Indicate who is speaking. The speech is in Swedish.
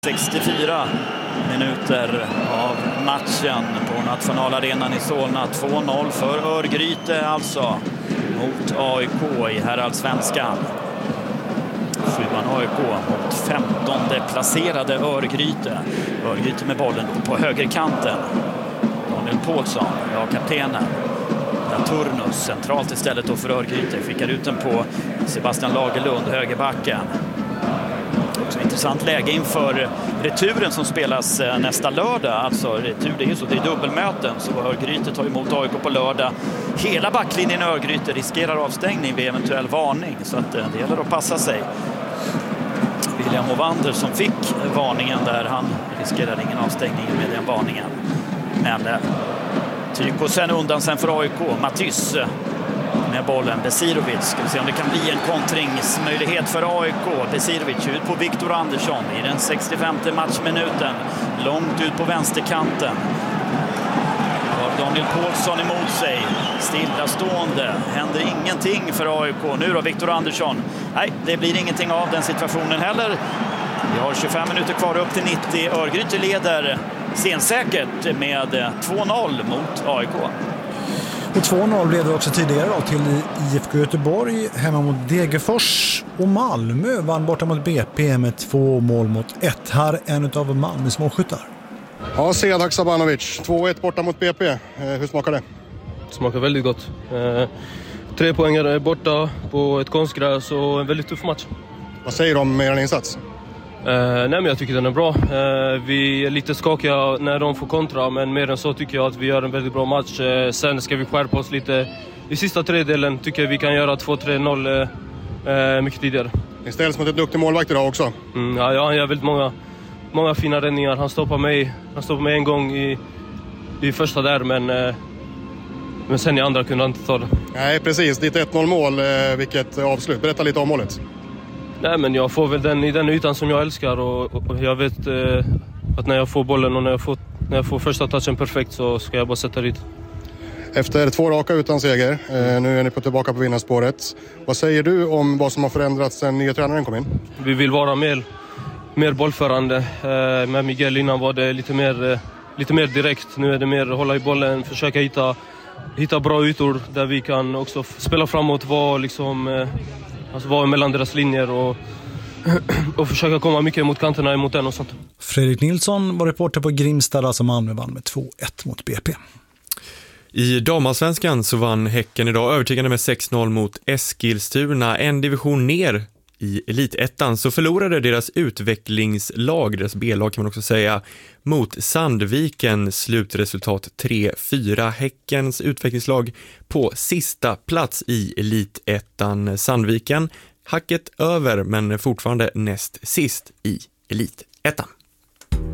Speaker 1: 64 minuter av matchen på nationalarenan i Solna. 2-0 för Örgryte alltså mot AIK i herrallsvenskan. 7an AIK mot 15:e placerade Örgryte. Örgryte med bollen på högerkanten. Daniel Paulsson, kaptenen. Turnus centralt istället då för Örgryte. Skickar ut den på Sebastian Lagerlund, högerbacken. Också intressant läge inför returen som spelas nästa lördag. Alltså retur, det är dubbelmöten, så Örgryte tar emot AIK på lördag. Hela backlinjen i Örgryte riskerar avstängning vid eventuell varning, så att det gäller att passa sig. William Ovander som fick varningen där, han riskerar ingen avstängning med den varningen. Men Tyko sen undan sen för AIK. Matys med bollen. Besirovic. Ska vi se om det kan bli en kontringsmöjlighet för AIK. Besirovic ut på Viktor Andersson i den 65:e matchminuten. Långt ut på vänsterkanten. Har Daniel Paulsson emot sig. Stillastående. Händer ingenting för AIK. Nu då Viktor Andersson. Nej, det blir ingenting av den situationen heller. Vi har 25 minuter kvar upp till 90. Örgryte leder sensäkert med 2-0 mot AIK.
Speaker 2: Och 2-0 leder också tidigare då till IFK Göteborg hemma mot Degerfors, och Malmö vann borta mot BP med 2-1. Här en av Malmös målskyttar.
Speaker 3: Ja, Sead Sabanovic, 2-1 borta mot BP. Hur smakar det?
Speaker 4: Det smakar väldigt gott. 3 poäng borta på ett konstgräs och en väldigt tuff match.
Speaker 3: Vad säger du om er insats?
Speaker 4: Nej, men jag tycker den är bra. Vi är lite skakiga när de får kontra, men mer än så tycker jag att vi gör en väldigt bra match. Sen ska vi skärpa oss lite. I sista tredjedelen tycker jag vi kan göra 2-3-0 mycket tidigare.
Speaker 3: Ni ställs mot ett duktig målvakt idag också.
Speaker 4: Ja, han gör väldigt många fina räddningar. Han stoppar mig en gång i första där, men sen i andra kunde han inte ta det.
Speaker 3: Nej, precis. Ditt 1-0 mål, vilket avslut. Berätta lite om målet.
Speaker 4: Nej, men jag får väl den i den ytan som jag älskar, och jag vet att när jag får bollen och när jag får första touchen perfekt, så ska jag bara sätta dit.
Speaker 3: Efter 2 raka utan seger, nu är ni tillbaka på vinnarspåret. Vad säger du om vad som har förändrats sen nya tränaren kom in?
Speaker 4: Vi vill vara mer bollförande. Med Miguel innan var det lite mer direkt. Nu är det mer hålla i bollen, försöka hitta bra ytor där vi kan också spela framåt, vara mellan deras linjer och försöka komma mycket mot kanterna emot den och sånt.
Speaker 2: Fredrik Nilsson var reporter på Grimstad som Malmö vann med 2-1 mot BP.
Speaker 5: I damallsvenskan så vann Häcken idag övertygande med 6-0 mot Eskilstuna. En division ner i elitettan så förlorade deras utvecklingslag, deras B-lag kan man också säga, mot Sandviken. Slutresultat 3-4. Häckens utvecklingslag på sista plats i elitettan. Sandviken hacket över, men fortfarande näst sist i elitettan.